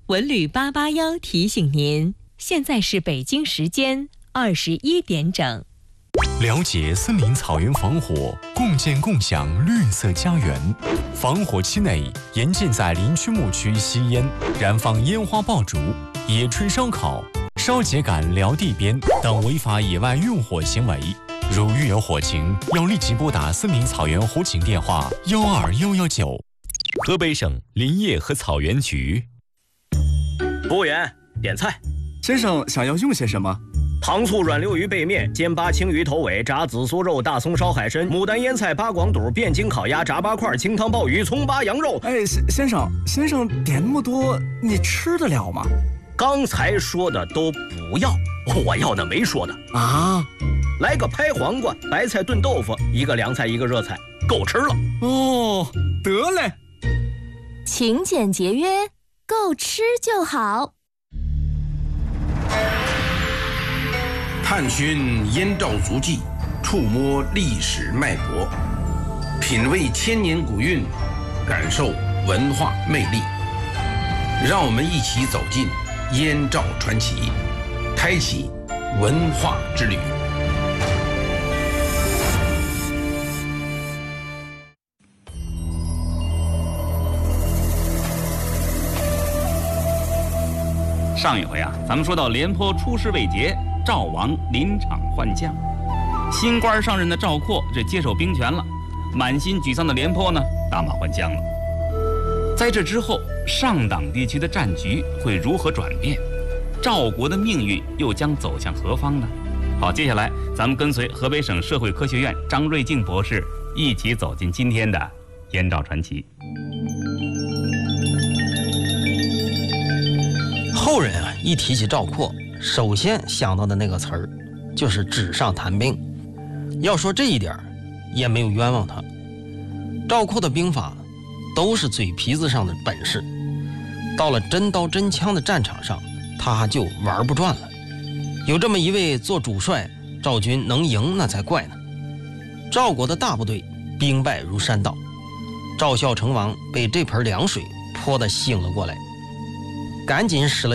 文旅881提醒您，现在是北京时间21点整。 了解森林草原防火，共建共享绿色家园。防火期内，严禁在林区牧区吸烟、燃放烟花爆竹、野炊烧烤、烧秸秆燎地边等违法野外用火行为。如遇有火情，要立即拨打森林草原火警电话12119。河北省林业和草原局。 服务员，点菜。 先生想要用些什么？ 糖醋软溜鱼背面、煎八青鱼头尾、炸紫苏肉、大葱烧海参、牡丹腌菜、八广肚、汴京烤鸭、炸八块、清汤鲍鱼、葱八羊肉。 哎，先生点那么多，你吃得了吗？ 刚才说的都不要，我要的没说的啊。 来个拍黄瓜、白菜炖豆腐，一个凉菜一个热菜，够吃了。 哦，得嘞。 勤俭节约，够吃就好。 探寻燕赵足迹，触摸历史脉搏，品味千年古韵，感受文化魅力。让我们一起走进燕赵传奇，开启文化之旅。 上一回啊，咱们说到廉颇出师未捷，赵王临场换将，新官上任的赵括这接手兵权了，满心沮丧的廉颇呢打马换将了。在这之后，上党地区的战局会如何转变？赵国的命运又将走向何方呢？好，接下来咱们跟随河北省社会科学院张瑞静博士一起走进今天的燕赵传奇。 后人啊，一提起赵括，首先想到的那个词儿就是纸上谈兵。要说这一点也没有冤枉他。赵括的兵法都是嘴皮子上的本事，到了真刀真枪的战场上，他就玩不转了。有这么一位做主帅，赵军能赢那才怪呢。赵国的大部队兵败如山倒，赵孝成王被这盆凉水泼得醒了过来，赶紧使了